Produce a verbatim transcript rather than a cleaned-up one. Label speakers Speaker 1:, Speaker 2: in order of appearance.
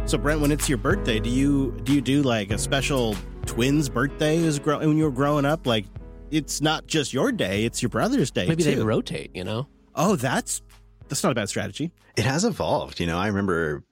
Speaker 1: So Brent, when it's your birthday, do you do you do like a special twins birthday as grow- when you were growing up? Like, it's not just your day, it's your brother's day.
Speaker 2: Maybe
Speaker 1: too.
Speaker 2: they rotate, you know?
Speaker 1: Oh, that's that's not a bad strategy.
Speaker 3: It has evolved. You know, I remember